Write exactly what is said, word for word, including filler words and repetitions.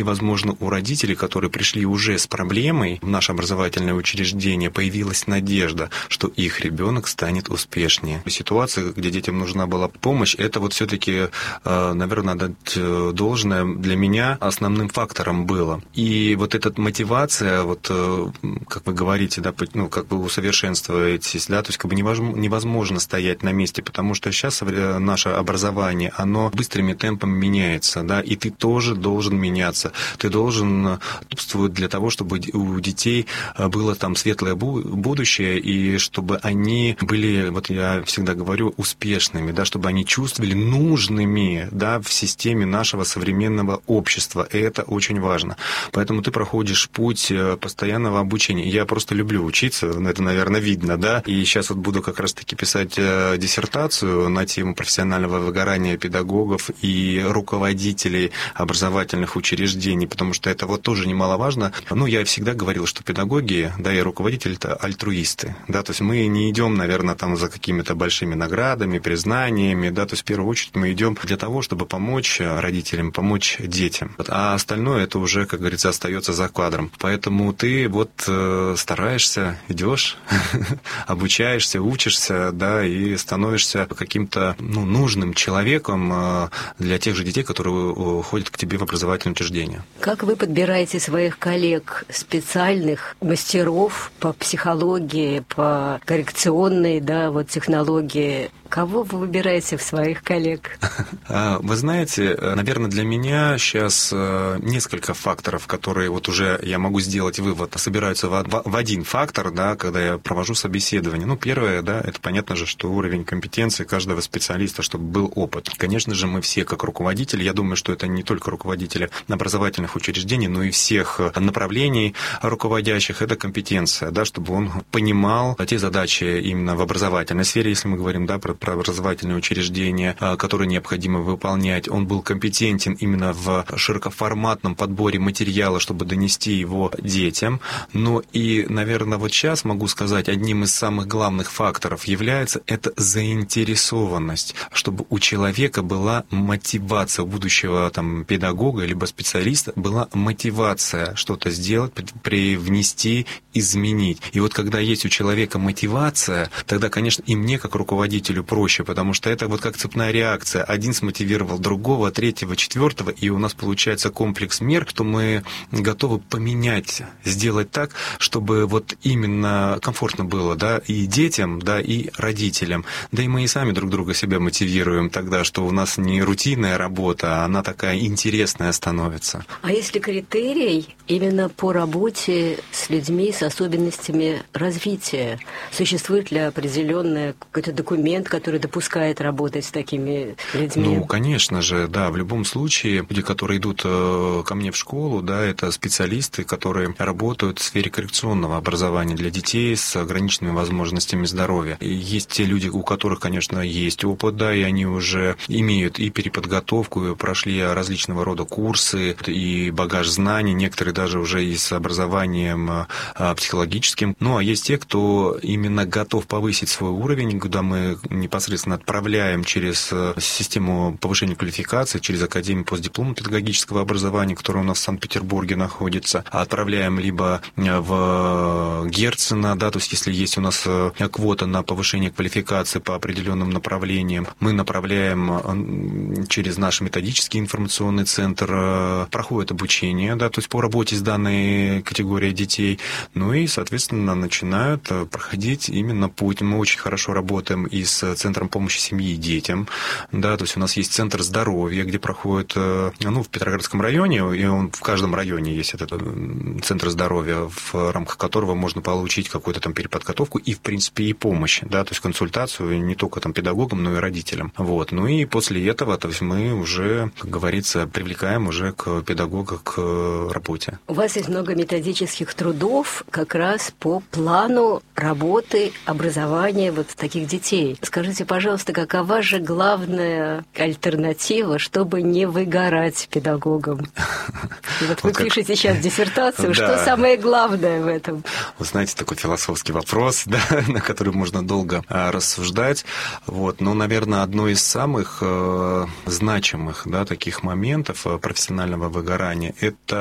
И, возможно, у родителей, которые пришли уже с проблемой в наше образовательное учреждение, появилась надежда, что их ребенок станет успешнее. Ситуация, где детям нужна была помощь, это вот все-таки, наверное, надо дать должное, для меня основным фактором было. И вот эта мотивация, вот, как вы говорите, да, ну, как вы усовершенствуетесь, да, то есть как бы невозможно стоять на месте, потому что сейчас наше образование, оно быстрыми темпами меняется, да, и ты тоже должен меняться. Ты должен чувствовать для того, чтобы у детей было там светлое будущее, и чтобы они были, вот я всегда говорю, успешными, да, чтобы они чувствовали нужными, да, в системе нашего современного общества. И это очень важно. Поэтому ты проходишь путь постоянного обучения. Я просто люблю учиться, это, наверное, видно, да, и сейчас вот буду как раз-таки писать диссертацию на тему профессионального выгорания педагогов и руководителей образовательных учреждений, потому что это вот тоже немаловажно. Ну, я всегда говорил, что педагоги, да, и руководители – это альтруисты, да, то есть мы не идем, наверное, там за какими-то большими наградами, признаниями, да, то есть в первую очередь мы идем для того, чтобы помочь родителям, помочь детям, а остальное это уже, как говорится, остается за кадром. Поэтому ты вот стараешься, идешь, обучаешься, учишься, да, и становишься каким-то, ну, нужным человеком для тех же детей, которые ходят к тебе в образовательное учреждение. Как вы подбираете своих коллег, специальных мастеров по психологии, по коррекционной, да, вот технологии? Кого вы выбираете в своих коллег? Вы знаете, наверное, для меня сейчас несколько факторов, которые вот уже я могу сделать вывод, собираются в один фактор, да, когда я провожу собеседование. Ну, первое, да, это понятно же, что уровень компетенции каждого специалиста, чтобы был опыт. Конечно же, мы все как руководители, я думаю, что это не только руководители образовательных учреждений, но и всех направлений руководящих, это компетенция, да, чтобы он понимал те задачи именно в образовательной сфере, если мы говорим, да, про про образовательные учреждения, которые необходимо выполнять. Он был компетентен именно в широкоформатном подборе материала, чтобы донести его детям. Но и, наверное, вот сейчас могу сказать, одним из самых главных факторов является это заинтересованность, чтобы у человека была мотивация, у будущего там педагога либо специалиста была мотивация что-то сделать, привнести, изменить. И вот когда есть у человека мотивация, тогда, конечно, и мне, как руководителю, проще, потому что это вот как цепная реакция. Один смотивировал другого, третьего, четвертого, и у нас получается комплекс мер, что мы готовы поменять, сделать так, чтобы вот именно комфортно было, да, и детям, да, и родителям. Да и мы и сами друг друга себя мотивируем тогда, что у нас не рутинная работа, а она такая интересная становится. А если критерий именно по работе с людьми с особенностями развития? Существует ли определенный какой-то документ, который допускает работать с такими людьми? Ну, конечно же, да. В любом случае, люди, которые идут ко мне в школу, да, это специалисты, которые работают в сфере коррекционного образования для детей с ограниченными возможностями здоровья. И есть те люди, у которых, конечно, есть опыт, да, и они уже имеют и переподготовку, и прошли различного рода курсы, и багаж знаний, некоторые даже уже и с образованием психологическим. Ну, а есть те, кто именно готов повысить свой уровень, куда мы непосредственно отправляем через систему повышения квалификации, через Академию постдипломного педагогического образования, которая у нас в Санкт-Петербурге находится. Отправляем либо в Герцена, да, то есть если есть у нас квота на повышение квалификации по определенным направлениям, мы направляем через наш методический информационный центр, проходит обучение, да, то есть по работе с данной категорией детей, ну и, соответственно, начинают проходить именно путь. Мы очень хорошо работаем и с Центром помощи семье и детям, да, то есть у нас есть Центр здоровья, где проходит, ну, в Петроградском районе, и он в каждом районе есть этот Центр здоровья, в рамках которого можно получить какую-то там переподготовку и, в принципе, и помощь, да, то есть консультацию не только там педагогам, но и родителям. Вот. Ну и после этого, то есть мы уже, как говорится, привлекаем уже к педагогу к работе. У вас есть много методических трудов как раз по плану работы, образования вот таких детей. Скажите, Скажите, пожалуйста, какова же главная альтернатива, чтобы не выгорать педагогам? И вот вы пишете сейчас диссертацию, что самое главное в этом? Вы знаете, такой философский вопрос, да, на который можно долго рассуждать. Вот. Но, наверное, одно из самых значимых, да, таких моментов профессионального выгорания – это